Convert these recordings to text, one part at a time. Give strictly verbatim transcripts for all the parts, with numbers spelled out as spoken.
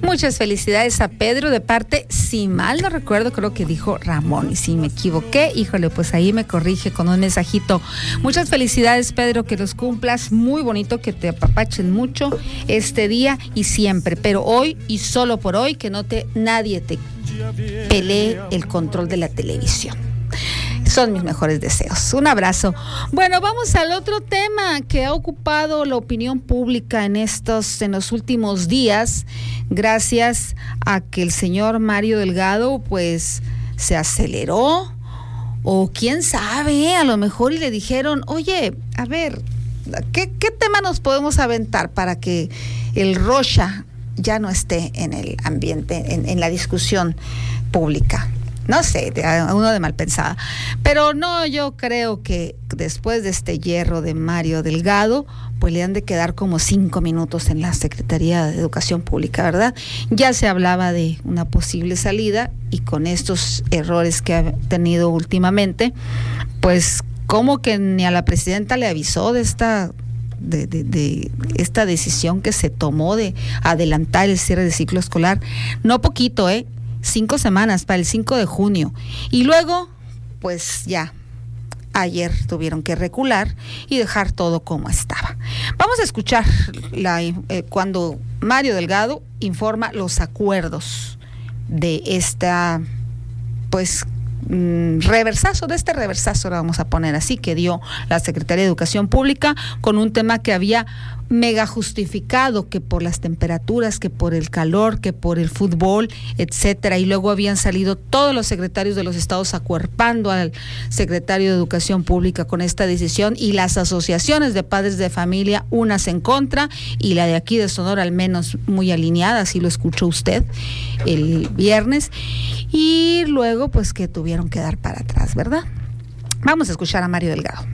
Muchas felicidades a Pedro de parte, si mal no recuerdo, creo que dijo Ramón, y si me equivoqué, híjole, pues ahí me corrige con un mensajito. Muchas felicidades, Pedro, que los cumplas, muy bonito, que te apapachen mucho este día y siempre, pero hoy y solo por hoy, que no te nadie te pelee el control de la televisión. Son mis mejores deseos. Un abrazo. Bueno, vamos al otro tema que ha ocupado la opinión pública en estos, en los últimos días, gracias a que el señor Mario Delgado, pues, se aceleró, o quién sabe, a lo mejor y le dijeron, oye, a ver, ¿qué, qué tema nos podemos aventar para que el Rocha ya no esté en el ambiente, en, en la discusión pública? No sé, uno de mal pensada. Pero no, yo creo que después de este hierro de Mario Delgado, pues le han de quedar como cinco minutos en la Secretaría de Educación Pública, ¿verdad? Ya se hablaba de una posible salida y con estos errores que ha tenido últimamente, pues como que ni a la presidenta le avisó de esta... De, de, de esta decisión que se tomó de adelantar el cierre de ciclo escolar. No poquito, ¿eh? Cinco semanas para el cinco de junio. Y luego, pues ya, ayer tuvieron que recular y dejar todo como estaba. Vamos a escuchar la, eh, cuando Mario Delgado informa los acuerdos de esta, pues, mm, reversazo, de este reversazo, lo vamos a poner así, que dio la Secretaría de Educación Pública con un tema que había mega justificado, que por las temperaturas, que por el calor, que por el fútbol, etcétera, y luego habían salido todos los secretarios de los estados acuerpando al secretario de Educación Pública con esta decisión, y las asociaciones de padres de familia, unas en contra, y la de aquí de Sonora al menos muy alineada, así lo escuchó usted el viernes, y luego pues que tuvieron que dar para atrás, ¿verdad? Vamos a escuchar a Mario Delgado.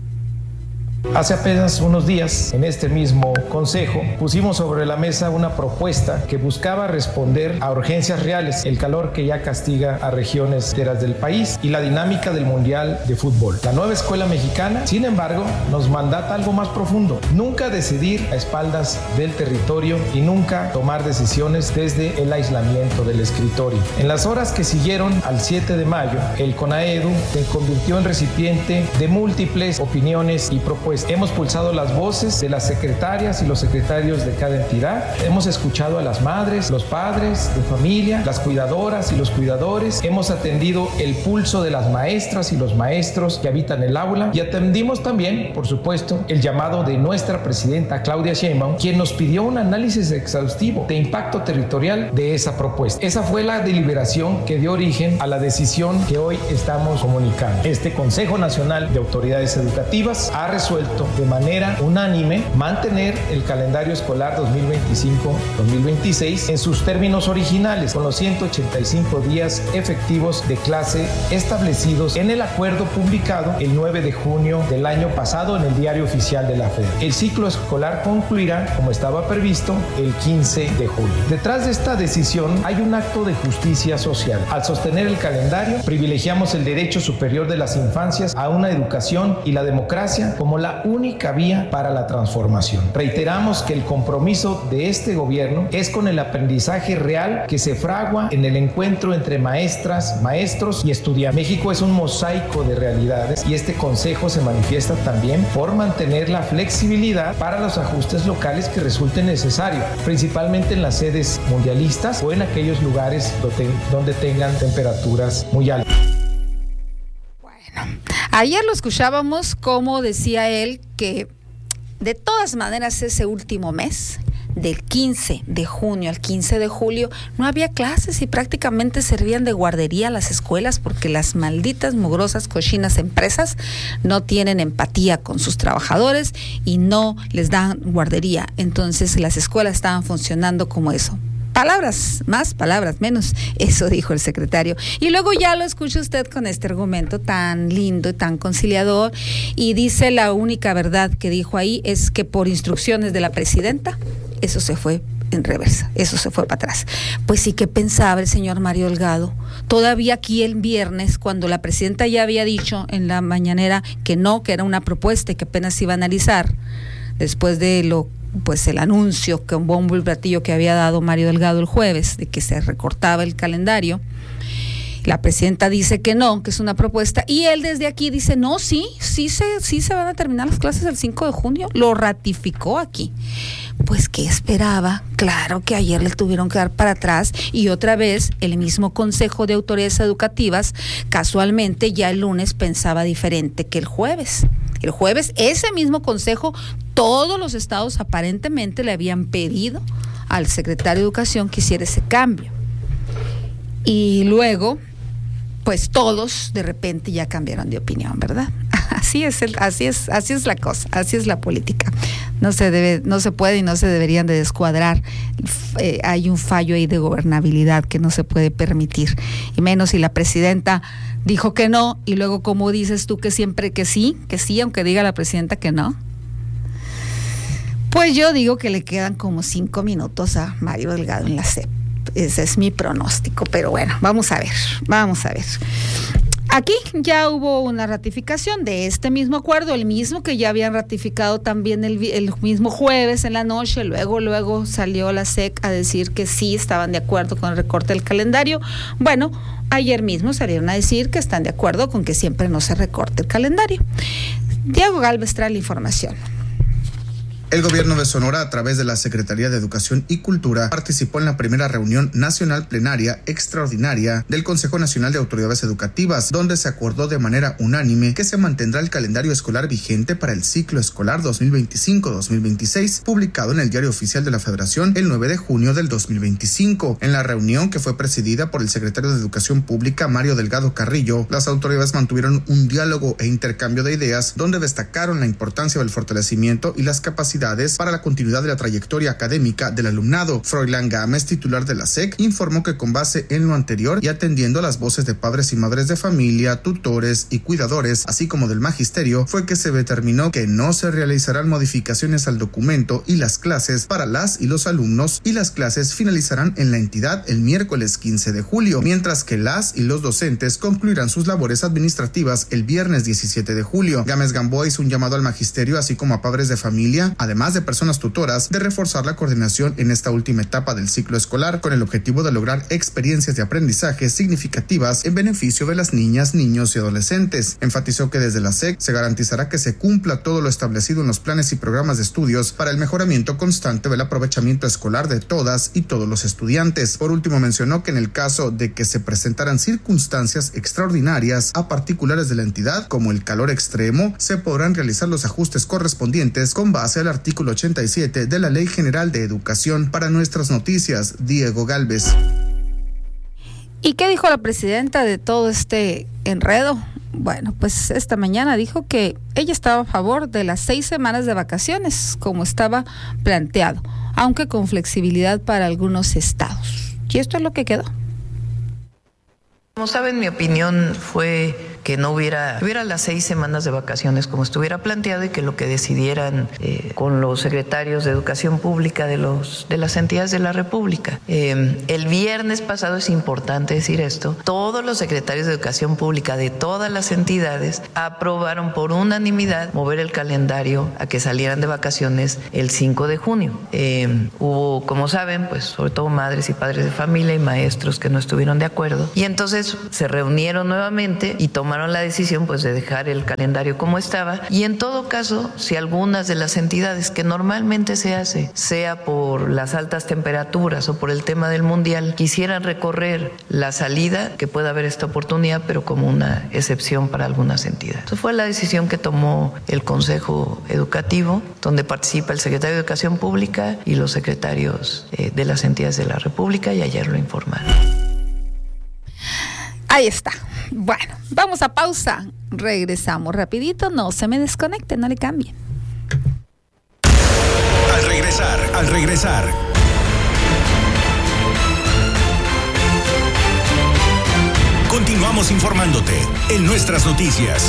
Hace apenas unos días, en este mismo consejo, pusimos sobre la mesa una propuesta que buscaba responder a urgencias reales, el calor que ya castiga a regiones enteras del país y la dinámica del Mundial de Fútbol. La nueva escuela mexicana, sin embargo, nos mandata algo más profundo: nunca decidir a espaldas del territorio y nunca tomar decisiones desde el aislamiento del escritorio. En las horas que siguieron al siete de mayo, el CONAEDU se convirtió en recipiente de múltiples opiniones y propuestas. Hemos pulsado las voces de las secretarias y los secretarios de cada entidad. Hemos escuchado a las madres, los padres de familia, las cuidadoras y los cuidadores. Hemos atendido el pulso de las maestras y los maestros que habitan el aula. Y atendimos también, por supuesto, el llamado de nuestra presidenta Claudia Sheinbaum, quien nos pidió un análisis exhaustivo de impacto territorial de esa propuesta. Esa fue la deliberación que dio origen a la decisión que hoy estamos comunicando. Este Consejo Nacional de Autoridades Educativas ha resuelto de manera unánime mantener el calendario escolar dos mil veinticinco dos mil veintiséis en sus términos originales, con los ciento ochenta y cinco días efectivos de clase establecidos en el acuerdo publicado el nueve de junio del año pasado en el Diario Oficial de la Fed. El ciclo escolar concluirá, como estaba previsto, el quince de julio. Detrás de esta decisión hay un acto de justicia social. Al sostener el calendario, privilegiamos el derecho superior de las infancias a una educación y la democracia como la única vía para la transformación. Reiteramos que el compromiso de este gobierno es con el aprendizaje real que se fragua en el encuentro entre maestras, maestros y estudiantes. México es un mosaico de realidades y este consejo se manifiesta también por mantener la flexibilidad para los ajustes locales que resulten necesarios, principalmente en las sedes mundialistas o en aquellos lugares donde, donde tengan temperaturas muy altas. Ayer lo escuchábamos como decía él que de todas maneras ese último mes, del quince de junio al quince de julio, no había clases y prácticamente servían de guardería las escuelas porque las malditas, mugrosas, cochinas empresas no tienen empatía con sus trabajadores y no les dan guardería. Entonces las escuelas estaban funcionando como eso. Palabras más, palabras menos, eso dijo el secretario. Y luego ya lo escucha usted con este argumento tan lindo y tan conciliador, y dice la única verdad que dijo ahí es que por instrucciones de la presidenta, eso se fue en reversa, eso se fue para atrás. Pues sí, que pensaba el señor Mario Delgado, todavía aquí el viernes, cuando la presidenta ya había dicho en la mañanera que no, que era una propuesta y que apenas iba a analizar, después de lo pues el anuncio que un bombo y platillo que había dado Mario Delgado el jueves de que se recortaba el calendario. La presidenta dice que no, que es una propuesta, y él desde aquí dice, no, sí, sí se, sí se van a terminar las clases el cinco de junio, lo ratificó aquí. Pues, ¿qué esperaba? Claro que ayer le tuvieron que dar para atrás, y otra vez el mismo Consejo de Autoridades Educativas, casualmente ya el lunes pensaba diferente que el jueves. El jueves, ese mismo consejo, todos los estados aparentemente le habían pedido al secretario de Educación que hiciera ese cambio. Y luego, pues todos de repente ya cambiaron de opinión, ¿verdad? Así es, el, así es, así es la cosa, así es la política. No se debe, no se puede y no se deberían de descuadrar. Eh, hay un fallo ahí de gobernabilidad que no se puede permitir, y menos si la presidenta dijo que no y luego, como dices tú, que siempre que sí, que sí, aunque diga la presidenta que no. Pues yo digo que le quedan como cinco minutos a Mario Delgado en la S E P. Ese es mi pronóstico, pero bueno, vamos a ver, vamos a ver. Aquí ya hubo una ratificación de este mismo acuerdo, el mismo que ya habían ratificado también el, el mismo jueves en la noche. Luego, luego salió la S E C a decir que sí estaban de acuerdo con el recorte del calendario. Bueno, ayer mismo salieron a decir que están de acuerdo con que siempre no se recorte el calendario. Diego Gálvez trae la información. El gobierno de Sonora, a través de la Secretaría de Educación y Cultura, participó en la primera reunión nacional plenaria extraordinaria del Consejo Nacional de Autoridades Educativas, donde se acordó de manera unánime que se mantendrá el calendario escolar vigente para el ciclo escolar dos mil veinticinco dos mil veintiséis, publicado en el Diario Oficial de la Federación el nueve de junio del dos mil veinticinco. En la reunión, que fue presidida por el secretario de Educación Pública, Mario Delgado Carrillo, las autoridades mantuvieron un diálogo e intercambio de ideas, donde destacaron la importancia del fortalecimiento y las capacidades para la continuidad de la trayectoria académica del alumnado. Froilán Gámez, titular de la S E C, informó que con base en lo anterior y atendiendo a las voces de padres y madres de familia, tutores y cuidadores, así como del magisterio, fue que se determinó que no se realizarán modificaciones al documento y las clases para las y los alumnos, y las clases finalizarán en la entidad el miércoles quince de julio, mientras que las y los docentes concluirán sus labores administrativas el viernes diecisiete de julio. Gámez Gamboa hizo un llamado al magisterio, así como a padres de familia, a además de personas tutoras, de reforzar la coordinación en esta última etapa del ciclo escolar, con el objetivo de lograr experiencias de aprendizaje significativas en beneficio de las niñas, niños y adolescentes. Enfatizó que desde la S E C se garantizará que se cumpla todo lo establecido en los planes y programas de estudios para el mejoramiento constante del aprovechamiento escolar de todas y todos los estudiantes. Por último, mencionó que en el caso de que se presentaran circunstancias extraordinarias a particulares de la entidad, como el calor extremo, se podrán realizar los ajustes correspondientes con base al artículo ochenta y siete de la Ley General de Educación. Para Nuestras Noticias, Diego Gálvez. ¿Y qué dijo la presidenta de todo este enredo? Bueno, pues esta mañana dijo que ella estaba a favor de las seis semanas de vacaciones, como estaba planteado, aunque con flexibilidad para algunos estados. Y esto es lo que quedó. Como saben, mi opinión fue que no hubiera, hubiera las seis semanas de vacaciones como estuviera planteado, y que lo que decidieran eh, con los secretarios de Educación Pública de, los, de las entidades de la República. Eh, el viernes pasado, es importante decir esto, todos los secretarios de Educación Pública de todas las entidades aprobaron por unanimidad mover el calendario a que salieran de vacaciones el cinco de junio. Eh, hubo, como saben, pues sobre todo madres y padres de familia y maestros que no estuvieron de acuerdo, y entonces se reunieron nuevamente y tomaron la decisión pues de dejar el calendario como estaba. Y en todo caso, si algunas de las entidades, que normalmente se hace, sea por las altas temperaturas o por el tema del mundial, quisieran recorrer la salida, que pueda haber esta oportunidad, pero como una excepción para algunas entidades. Esa fue la decisión que tomó el Consejo Educativo, donde participa el secretario de Educación Pública y los secretarios eh, de las entidades de la República, y ayer lo informaron. Ahí está. Bueno, vamos a pausa. Regresamos rapidito. No se me desconecten, no le cambien. Al regresar, al regresar. Continuamos informándote en Nuestras Noticias.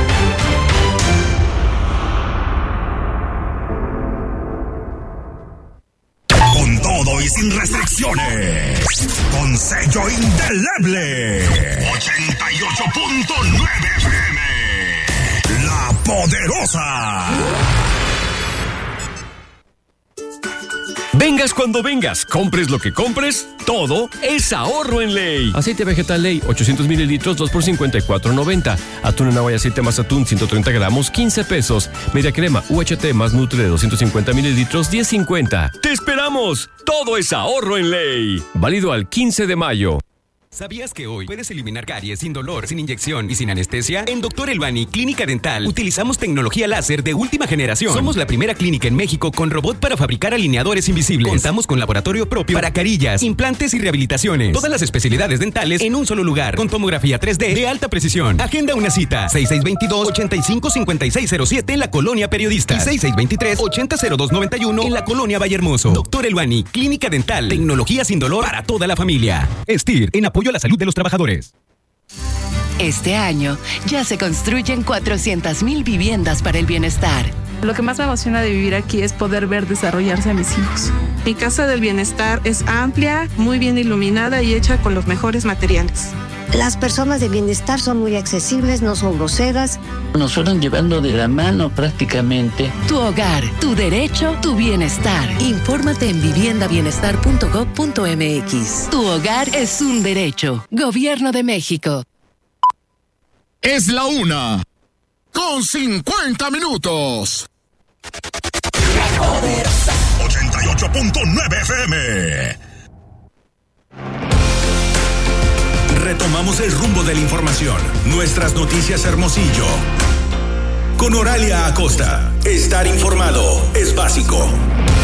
Con todo y sin restricciones. Con sello indeleble. ochenta y ocho punto nueve F M. La Poderosa. Vengas cuando vengas, compres lo que compres, todo es ahorro en Ley. Aceite vegetal Ley, ochocientos mililitros, dos por cincuenta y cuatro noventa. Atún en agua y aceite más atún, ciento treinta gramos, quince pesos. Media crema U H T más Nutre de doscientos cincuenta mililitros, diez cincuenta. ¡Te esperamos! Todo es ahorro en Ley. Válido al quince de mayo. ¿Sabías que hoy puedes eliminar caries sin dolor, sin inyección y sin anestesia? En Doctor Elbani Clínica Dental utilizamos tecnología láser de última generación. Somos la primera clínica en México con robot para fabricar alineadores invisibles. Contamos con laboratorio propio para carillas, implantes y rehabilitaciones. Todas las especialidades dentales en un solo lugar, con tomografía tres D de alta precisión. Agenda una cita seis seis dos dos, ocho cinco cinco seis cero siete en la Colonia Periodista y seis seis dos tres, ocho cero cero dos nueve uno en la Colonia Vallehermoso. Doctor Elbani Clínica Dental, tecnología sin dolor para toda la familia. Estir, en apoyo a la salud de los trabajadores. Este año ya se construyen cuatrocientas mil viviendas para el bienestar. Lo que más me emociona de vivir aquí es poder ver desarrollarse a mis hijos. Mi casa del bienestar es amplia, muy bien iluminada y hecha con los mejores materiales. Las personas de bienestar son muy accesibles, no son groseras. Nos fueron llevando de la mano prácticamente. Tu hogar, tu derecho, tu bienestar. Infórmate en vivienda bienestar punto gob punto eme equis. Tu hogar es un derecho. Gobierno de México. Es la una, con cincuenta minutos. ochenta y ocho punto nueve F M. Retomamos el rumbo de la información. Nuestras noticias Hermosillo. Con Oralia Acosta. Estar informado es básico.